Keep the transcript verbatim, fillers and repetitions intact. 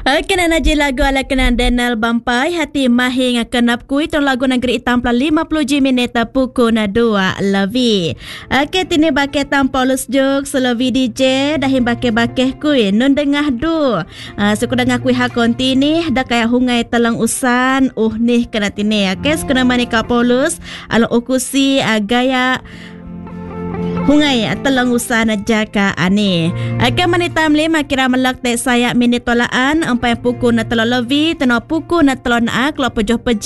Kena naji lagu ala kena Daniel Bampai hati mahing kenap kui tong lagu negeri tampla lima puluh minit pukul na dua levi. Oke tini bakai tampolus juk selevi D J dahin bakai-bakai kui nun dengah du. Suku dengah kui hakon tini dah kaya hungai telang usan uh nih kena tini. Oke sekena mani kapolus ala ukusi gaya hungai telang usaha jaka ani. Akan manitam lima kira melak te saya minit tolaan ampai pukul na telo levi teno pukul na telo na kalau pejoh